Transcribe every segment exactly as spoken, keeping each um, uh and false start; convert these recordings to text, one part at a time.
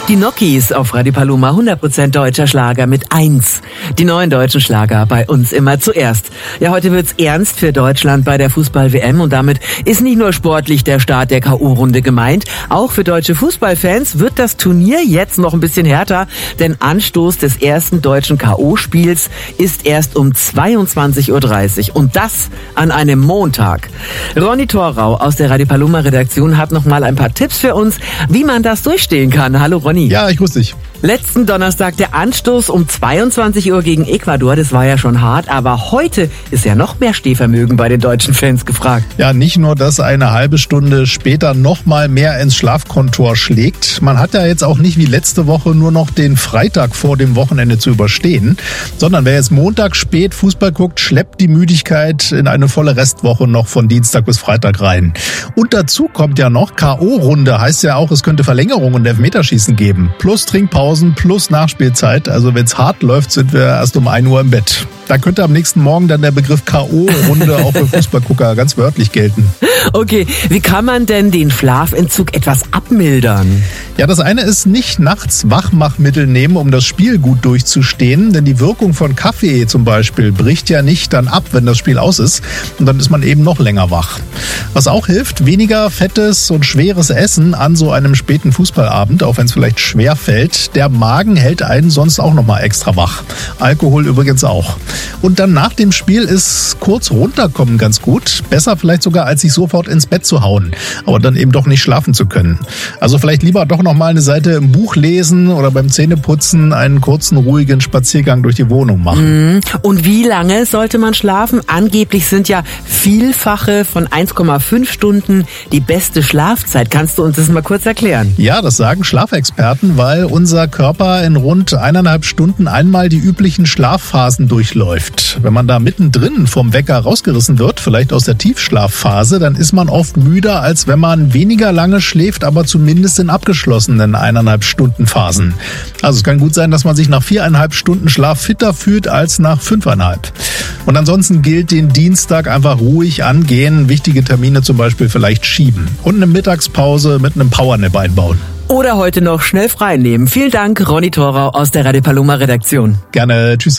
Die Nokis auf Radio Paloma, hundert Prozent deutscher Schlager mit eins. Die neuen deutschen Schlager bei uns immer zuerst. Ja, heute wird's ernst für Deutschland bei der Fußball-W M und damit ist nicht nur sportlich der Start der K O-Runde gemeint. Auch für deutsche Fußballfans wird das Turnier jetzt noch ein bisschen härter, denn Anstoß des ersten deutschen K O-Spiels ist erst um zweiundzwanzig Uhr dreißig und das an einem Montag. Ronny Thorau aus der Radio Paloma-Redaktion hat noch mal ein paar Tipps für uns, wie man das durchstehen kann. Hallo Ronny. Ja, ich grüße dich. Letzten Donnerstag der Anstoß um zweiundzwanzig Uhr gegen Ecuador, das war ja schon hart, aber heute ist ja noch mehr Stehvermögen bei den deutschen Fans gefragt. Ja, nicht nur, dass eine halbe Stunde später noch mal mehr ins Schlafkontor schlägt. Man hat ja jetzt auch nicht wie letzte Woche nur noch den Freitag vor dem Wochenende zu überstehen, sondern wer jetzt Montag spät Fußball guckt, schleppt die Müdigkeit in eine volle Restwoche noch von Dienstag bis Freitag rein. Und dazu kommt ja noch K O-Runde, heißt ja auch, es könnte Verlängerung und Elfmeterschießen geben. Plus Trinkpause plus Nachspielzeit. Also wenn es hart läuft, sind wir erst um ein Uhr im Bett. Da könnte am nächsten Morgen dann der Begriff K O-Runde auch für Fußballgucker ganz wörtlich gelten. Okay, wie kann man denn den Schlafentzug etwas abmildern? Ja, das eine ist nicht nachts Wachmachmittel nehmen, um das Spiel gut durchzustehen, denn die Wirkung von Kaffee zum Beispiel bricht ja nicht dann ab, wenn das Spiel aus ist und dann ist man eben noch länger wach. Was auch hilft, weniger fettes und schweres Essen an so einem späten Fußballabend, auch wenn es vielleicht schwer fällt. Der Magen hält einen sonst auch noch mal extra wach. Alkohol übrigens auch. Und dann nach dem Spiel ist kurz runterkommen ganz gut. Besser vielleicht sogar, als sich sofort ins Bett zu hauen, aber dann eben doch nicht schlafen zu können. Also vielleicht lieber doch noch mal eine Seite im Buch lesen oder beim Zähneputzen einen kurzen, ruhigen Spaziergang durch die Wohnung machen. Und wie lange sollte man schlafen? Angeblich sind ja Vielfache von eins Komma fünf Stunden die beste Schlafzeit. Kannst du uns das mal kurz erklären? Ja, das sagen Schlafexperten, weil unser Körper in rund eineinhalb Stunden einmal die üblichen Schlafphasen durchläuft. Wenn man da mittendrin vom Wecker rausgerissen wird, vielleicht aus der Tiefschlafphase, dann ist man oft müder, als wenn man weniger lange schläft, aber zumindest in abgeschlossenen eineinhalb Stunden Phasen. Also es kann gut sein, dass man sich nach viereinhalb Stunden Schlaf fitter fühlt als nach fünfeinhalb. Und ansonsten gilt den Dienstag einfach ruhig angehen, wichtige Termine zum Beispiel vielleicht schieben und eine Mittagspause mit einem Powernap einbauen. Oder heute noch schnell frei nehmen. Vielen Dank, Ronny Thorau aus der Radio Paloma Redaktion. Gerne, tschüss.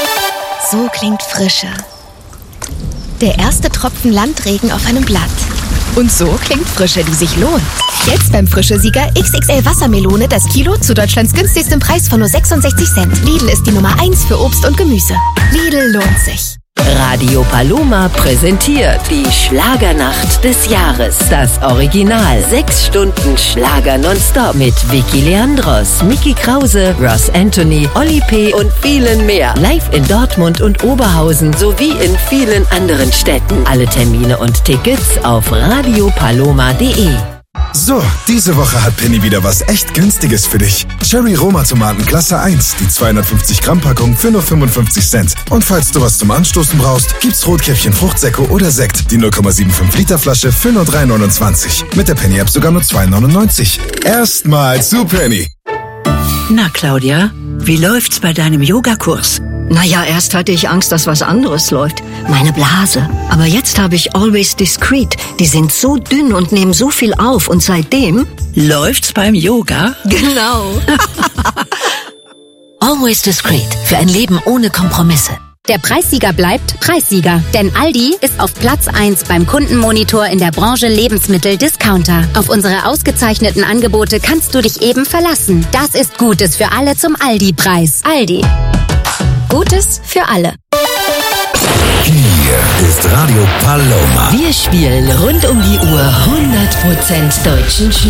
So klingt Frische. Der erste Tropfen Landregen auf einem Blatt. Und so klingt Frische, die sich lohnt. Jetzt beim Frische-Sieger X X L Wassermelone das Kilo zu Deutschlands günstigstem Preis von nur sechsundsechzig Cent. Lidl ist die Nummer eins für Obst und Gemüse. Lidl lohnt sich. Radio Paloma präsentiert die Schlagernacht des Jahres. Das Original. Sechs Stunden Schlager nonstop mit Vicky Leandros, Micky Krause, Ross Anthony, Olli P. und vielen mehr. Live in Dortmund und Oberhausen sowie in vielen anderen Städten. Alle Termine und Tickets auf radio paloma punkt de. So, diese Woche hat Penny wieder was echt Günstiges für dich. Cherry Roma Tomaten Klasse eins, die zweihundertfünfzig Gramm Packung für nur fünfundfünfzig Cent. Und falls du was zum Anstoßen brauchst, gibt's Rotkäppchen Fruchtsäcke oder Sekt, die null Komma fünfundsiebzig Liter Flasche für nur drei neunundzwanzig. Mit der Penny App sogar nur zwei neunundneunzig. Erstmal zu Penny. Na Claudia, wie läuft's bei deinem Yogakurs? Naja, erst hatte ich Angst, dass was anderes läuft. Meine Blase. Aber jetzt habe ich Always Discreet. Die sind so dünn und nehmen so viel auf. Und seitdem läuft's beim Yoga. Genau. Always Discreet. Für ein Leben ohne Kompromisse. Der Preissieger bleibt Preissieger, denn Aldi ist auf Platz eins beim Kundenmonitor in der Branche Lebensmittel-Discounter. Auf unsere ausgezeichneten Angebote kannst du dich eben verlassen. Das ist Gutes für alle zum Aldi-Preis. Aldi. Gutes für alle. Hier ist Radio Paloma. Wir spielen rund um die Uhr hundert Prozent deutschen Schlager.